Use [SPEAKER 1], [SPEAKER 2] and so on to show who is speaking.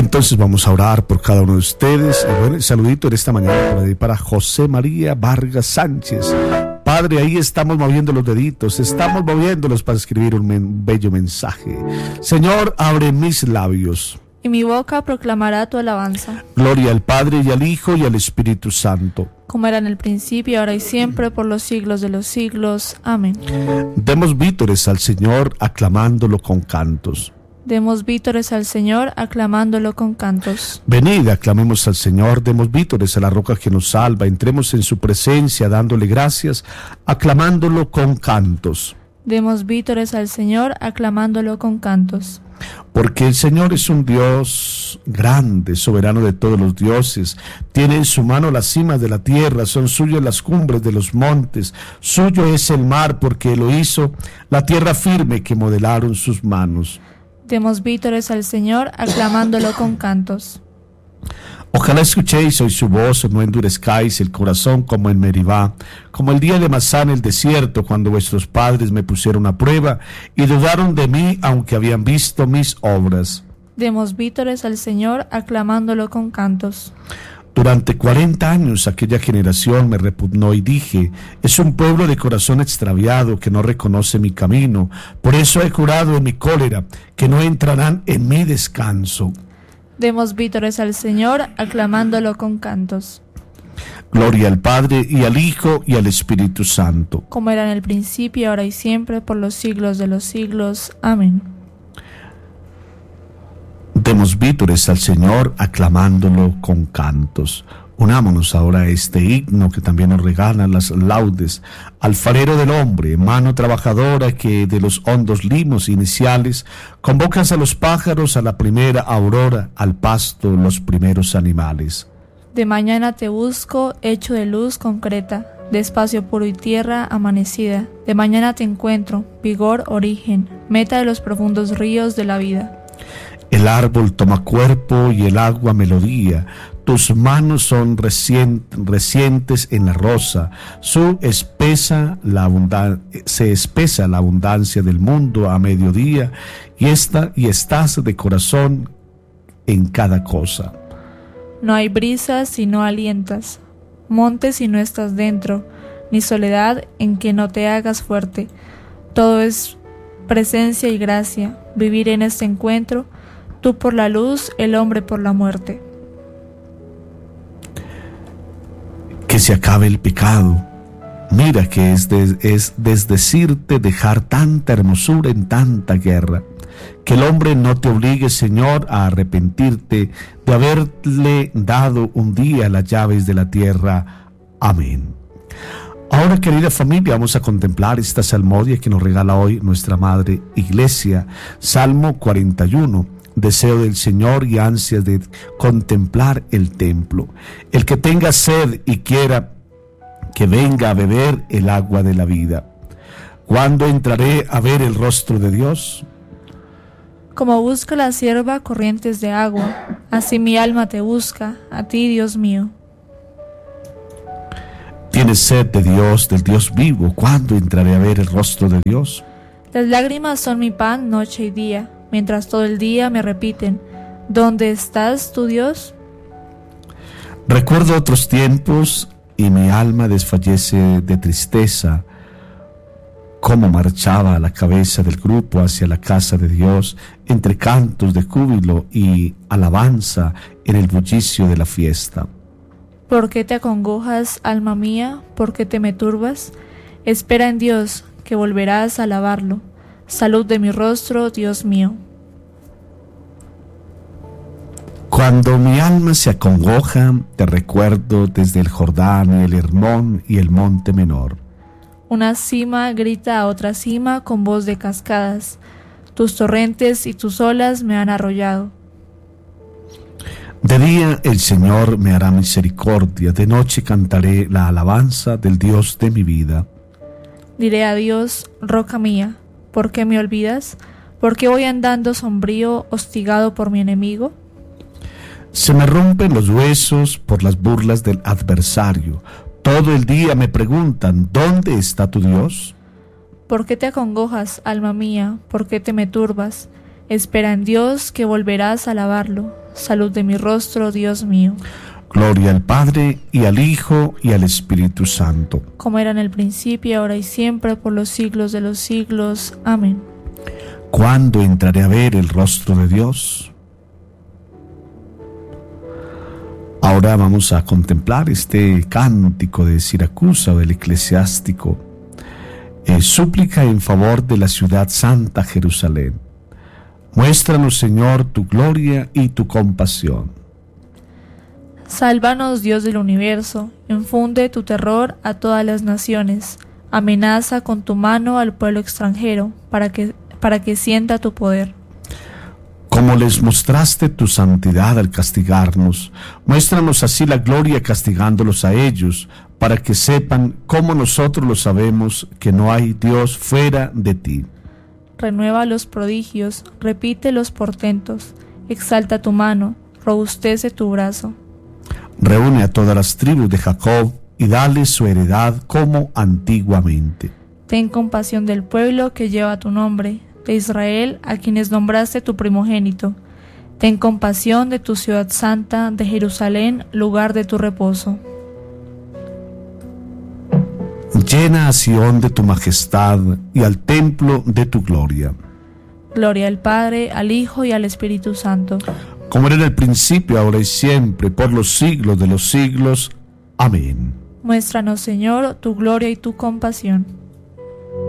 [SPEAKER 1] Entonces vamos a orar por cada uno de ustedes. Y bueno, el saludito en esta mañana para José María Vargas Sánchez. Padre, ahí estamos moviendo los deditos, estamos moviéndolos para escribir un bello mensaje. Señor, abre mis labios,
[SPEAKER 2] y mi boca proclamará tu alabanza.
[SPEAKER 1] Gloria al Padre, y al Hijo, y al Espíritu Santo,
[SPEAKER 2] como era en el principio, ahora y siempre, por los siglos de los siglos. Amén.
[SPEAKER 1] Demos vítores al Señor, aclamándolo con cantos.
[SPEAKER 2] Demos vítores al Señor, aclamándolo con cantos.
[SPEAKER 1] Venid, aclamemos al Señor, demos vítores a la roca que nos salva, entremos en su presencia dándole gracias, aclamándolo con cantos.
[SPEAKER 2] Demos vítores al Señor, aclamándolo con cantos.
[SPEAKER 1] Porque el Señor es un Dios grande, soberano de todos los dioses. Tiene en su mano las cimas de la tierra, son suyas las cumbres de los montes. Suyo es el mar, porque lo hizo, la tierra firme que modelaron sus manos.
[SPEAKER 2] Demos vítores al Señor, aclamándolo con cantos.
[SPEAKER 1] Ojalá escuchéis hoy su voz, o no endurezcáis el corazón como en Meribá, como el día de Masá en el desierto, cuando vuestros padres me pusieron a prueba y dudaron de mí, aunque habían visto mis obras.
[SPEAKER 2] Demos vítores al Señor, aclamándolo con cantos.
[SPEAKER 1] Durante 40 años aquella generación me repugnó y dije, es un pueblo de corazón extraviado que no reconoce mi camino. Por eso he jurado en mi cólera que no entrarán en mi descanso.
[SPEAKER 2] Demos vítores al Señor, aclamándolo con cantos.
[SPEAKER 1] Gloria al Padre, y al Hijo, y al Espíritu Santo.
[SPEAKER 2] Como era en el principio, ahora y siempre, por los siglos de los siglos. Amén.
[SPEAKER 1] Demos vítores al Señor, aclamándolo con cantos. Unámonos ahora a este himno que también nos regalan las laudes. Alfarero del hombre, mano trabajadora que de los hondos limos iniciales convocas a los pájaros a la primera aurora, al pasto los primeros animales.
[SPEAKER 2] De mañana te busco, hecho de luz concreta, de espacio puro y tierra amanecida. De mañana te encuentro, vigor, origen, meta de los profundos ríos de la vida.
[SPEAKER 1] El árbol toma cuerpo y el agua melodía. Tus manos son recientes en la rosa. Se espesa la abundancia del mundo a mediodía, y estás de corazón en cada cosa.
[SPEAKER 2] No hay brisas si no alientas, montes si no estás dentro, ni soledad en que no te hagas fuerte. Todo es presencia y gracia, vivir en este encuentro, tú por la luz, el hombre por la muerte.
[SPEAKER 1] Que se acabe el pecado. Mira que es desdecirte dejar tanta hermosura en tanta guerra. Que el hombre no te obligue, Señor, a arrepentirte de haberle dado un día las llaves de la tierra. Amén. Ahora, querida familia, vamos a contemplar esta salmodia que nos regala hoy nuestra Madre Iglesia. Salmo 41. Deseo del Señor y ansias de contemplar el templo. El que tenga sed y quiera, que venga a beber el agua de la vida. ¿Cuándo entraré a ver el rostro de Dios?
[SPEAKER 2] Como busca la sierva corrientes de agua, así mi alma te busca, a ti, Dios mío.
[SPEAKER 1] ¿Tienes sed de Dios, del Dios vivo? ¿Cuándo entraré a ver el rostro de Dios?
[SPEAKER 2] Las lágrimas son mi pan noche y día, mientras todo el día me repiten, ¿dónde estás, tu Dios?
[SPEAKER 1] Recuerdo otros tiempos y mi alma desfallece de tristeza, cómo marchaba la cabeza del grupo hacia la casa de Dios, entre cantos de júbilo y alabanza en el bullicio de la fiesta.
[SPEAKER 2] ¿Por qué te acongojas, alma mía? ¿Por qué te me turbas? Espera en Dios, que volverás a alabarlo. Salud de mi rostro, Dios mío.
[SPEAKER 1] Cuando mi alma se acongoja, te recuerdo desde el Jordán, el Hermón y el monte menor.
[SPEAKER 2] Una cima grita a otra cima con voz de cascadas. Tus torrentes y tus olas me han arrollado.
[SPEAKER 1] De día el Señor me hará misericordia, de noche cantaré la alabanza del Dios de mi vida.
[SPEAKER 2] Diré a Dios, roca mía, ¿por qué me olvidas? ¿Por qué voy andando sombrío, hostigado por mi enemigo?
[SPEAKER 1] Se me rompen los huesos por las burlas del adversario. Todo el día me preguntan, ¿dónde está tu Dios?
[SPEAKER 2] ¿Por qué te acongojas, alma mía? ¿Por qué te me turbas? Espera en Dios, que volverás a alabarlo. salud de mi rostro, Dios mío.
[SPEAKER 1] Gloria al Padre, y al Hijo, y al Espíritu Santo.
[SPEAKER 2] Como era en el principio, ahora y siempre, por los siglos de los siglos. Amén.
[SPEAKER 1] ¿Cuándo entraré a ver el rostro de Dios? Ahora vamos a contemplar este cántico de Siracusa, del eclesiástico, súplica en favor de la ciudad santa Jerusalén. Muéstranos, Señor, tu gloria y tu compasión.
[SPEAKER 2] Sálvanos, Dios del universo, infunde tu terror a todas las naciones, amenaza con tu mano al pueblo extranjero, para que sienta tu poder.
[SPEAKER 1] Como les mostraste tu santidad al castigarnos, muéstranos así la gloria castigándolos a ellos, para que sepan, como nosotros lo sabemos, que no hay Dios fuera de ti.
[SPEAKER 2] Renueva los prodigios, repite los portentos, exalta tu mano, robustece tu brazo.
[SPEAKER 1] Reúne a todas las tribus de Jacob y dale su heredad como antiguamente.
[SPEAKER 2] Ten compasión del pueblo que lleva tu nombre, de Israel, a quienes nombraste tu primogénito. Ten compasión de tu ciudad santa, de Jerusalén, lugar de tu reposo.
[SPEAKER 1] Llena a Sión de tu majestad y al templo de tu gloria.
[SPEAKER 2] Gloria al Padre, al Hijo y al Espíritu Santo.
[SPEAKER 1] Como era en el principio, ahora y siempre, por los siglos de los siglos. Amén.
[SPEAKER 2] Muéstranos, Señor, tu gloria y tu compasión.